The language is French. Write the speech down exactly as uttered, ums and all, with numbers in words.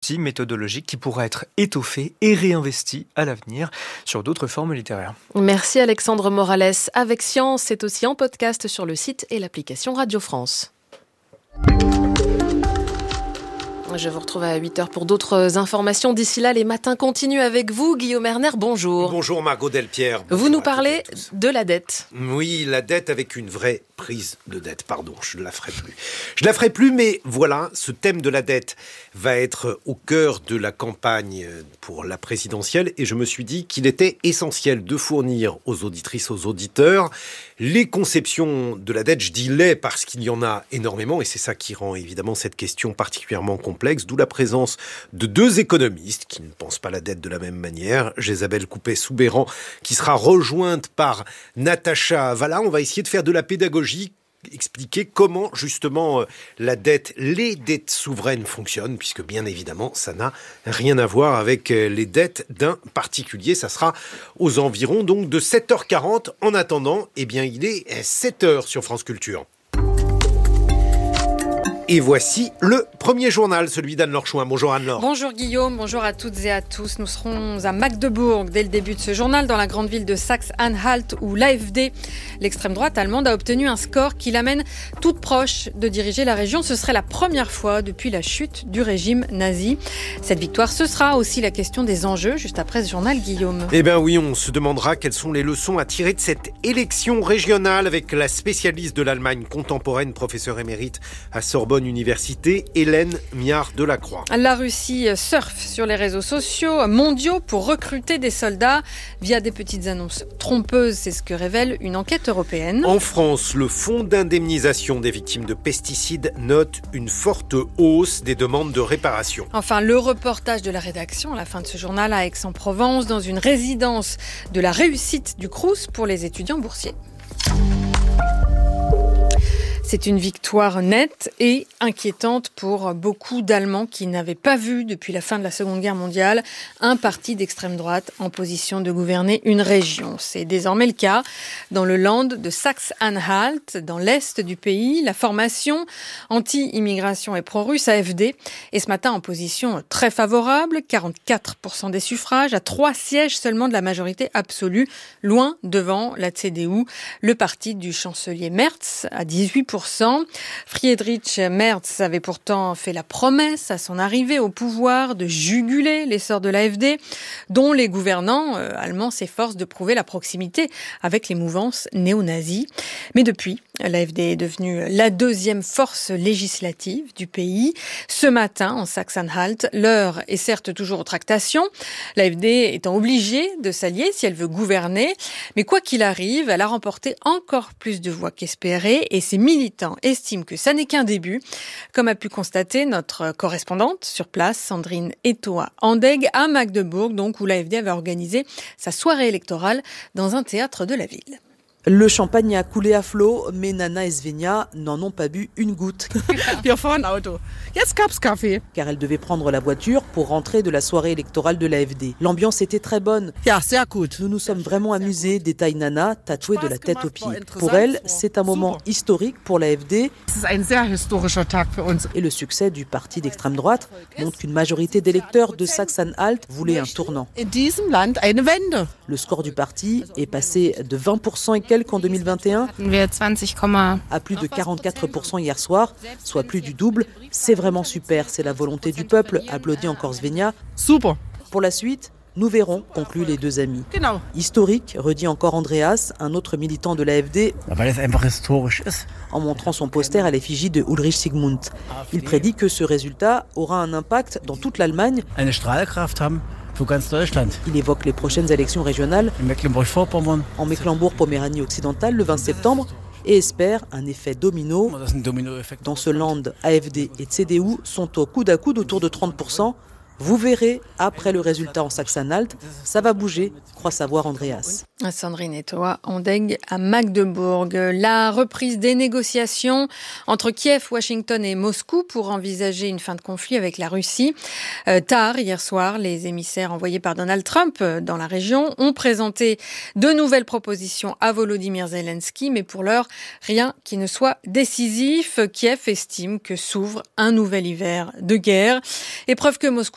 outil méthodologique qui pourra être étoffé et réinvesti à l'avenir sur d'autres formes littéraires. Merci Alexandre Morales. Avec Science, c'est aussi en podcast sur le site et l'application Radio France. Je vous retrouve à huit heures pour d'autres informations. D'ici là, les matins continuent avec vous. Guillaume Erner, bonjour. Bonjour Margot Delpierre. Vous nous parlez de la dette. Oui, la dette avec une vraie prise de dette. Pardon, je ne la ferai plus. Je ne la ferai plus, mais voilà, ce thème de la dette va être au cœur de la campagne pour la présidentielle. Et je me suis dit qu'il était essentiel de fournir aux auditrices, aux auditeurs, les conceptions de la dette. Je dis les parce qu'il y en a énormément. Et c'est ça qui rend évidemment cette question particulièrement complexe. D'où la présence de deux économistes qui ne pensent pas la dette de la même manière. Jésabel Coupet-Soubeyran, qui sera rejointe par Natacha Valla. On va essayer de faire de la pédagogie, expliquer comment justement la dette, les dettes souveraines fonctionnent, puisque bien évidemment ça n'a rien à voir avec les dettes d'un particulier. Ça sera aux environs donc de sept heures quarante. En attendant, eh bien il est sept heures sur France Culture. Et voici le premier journal, celui d'Anne-Laure Chouin. Bonjour Anne-Laure. Bonjour Guillaume, bonjour à toutes et à tous. Nous serons à Magdebourg dès le début de ce journal, dans la grande ville de Saxe-Anhalt, où l'A F D, l'extrême droite allemande, a obtenu un score qui l'amène toute proche de diriger la région. Ce serait la première fois depuis la chute du régime nazi. Cette victoire, ce sera aussi la question des enjeux, juste après ce journal, Guillaume. Eh bien oui, on se demandera quelles sont les leçons à tirer de cette élection régionale avec la spécialiste de l'Allemagne contemporaine, professeure émérite à Sorbonne Université, Hélène Miard-Delacroix. La Russie surfe sur les réseaux sociaux mondiaux pour recruter des soldats via des petites annonces trompeuses. C'est ce que révèle une enquête européenne. En France, le fonds d'indemnisation des victimes de pesticides note une forte hausse des demandes de réparation. Enfin, le reportage de la rédaction à la fin de ce journal à Aix-en-Provence, dans une résidence de la réussite du Crous pour les étudiants boursiers. C'est une victoire nette et inquiétante pour beaucoup d'Allemands qui n'avaient pas vu, depuis la fin de la Seconde Guerre mondiale, un parti d'extrême droite en position de gouverner une région. C'est désormais le cas dans le Land de Saxe-Anhalt, dans l'est du pays. La formation anti-immigration et pro-russe, A F D, est ce matin en position très favorable, quarante-quatre pour cent des suffrages, à trois sièges seulement de la majorité absolue, loin devant la C D U, le parti du chancelier Merz, à dix-huit pour cent. Friedrich Merz avait pourtant fait la promesse à son arrivée au pouvoir de juguler l'essor de l'A F D, dont les gouvernants euh, allemands s'efforcent de prouver la proximité avec les mouvances néo-nazis. Mais depuis, l'A F D est devenue la deuxième force législative du pays. Ce matin, en Saxe-Anhalt, l'heure est certes toujours aux tractations, l'A F D étant obligée de s'allier si elle veut gouverner. Mais quoi qu'il arrive, elle a remporté encore plus de voix qu'espéré et ses militants estiment que ça n'est qu'un début, comme a pu constater notre correspondante sur place, Sandrine Etoa-Andeg, à Magdebourg, donc où l'A F D avait organisé sa soirée électorale dans un théâtre de la ville. Le champagne a coulé à flot, mais Nana et Svenja n'en ont pas bu une goutte. Wir fahren Auto. Jetzt gab's Kaffee. Car elles devaient prendre la voiture pour rentrer de la soirée électorale de l'A F D. L'ambiance était très bonne. Ja, sehr gut. Nous nous sommes vraiment amusés, détaille Nana, tatouée de la tête aux pieds. Pour elle, c'est un moment historique pour l'A F D. Es ist ein sehr historischer Tag für uns. Et le succès du parti d'extrême droite montre qu'une majorité d'électeurs de Saxe-Anhalt voulait un tournant. In diesem Land eine Wende. Le score du parti est passé de vingt pour cent et quelques en deux mille vingt et un à plus de quarante-quatre pour cent hier soir, soit plus du double. C'est vraiment super, c'est la volonté du peuple, applaudit encore Svenja. Super. Pour la suite, nous verrons, concluent les deux amis. Genau. Historique, redit encore Andreas, un autre militant de l'A F D, weil es einfach historisch ist. En montrant son poster à l'effigie de Ulrich Sigmund. Il prédit que ce résultat aura un impact dans toute l'Allemagne. Eine Strahlkraft haben. Il évoque les prochaines élections régionales Mecklenburg-Vorpommern. en Mecklembourg-Poméranie occidentale le vingt septembre et espère un effet domino. Dans ce land, A F D et C D U sont au coude à coude autour de trente pour cent. Vous verrez, après le résultat en Saxe-Anhalt, ça va bouger, croit savoir Andreas. Sandrine Etoa-Andeg à Magdebourg. La reprise des négociations entre Kiev, Washington et Moscou pour envisager une fin de conflit avec la Russie. Euh, tard, hier soir, les émissaires envoyés par Donald Trump dans la région ont présenté de nouvelles propositions à Volodymyr Zelensky, mais pour l'heure, rien qui ne soit décisif. Kiev estime que s'ouvre un nouvel hiver de guerre. Et preuve que Moscou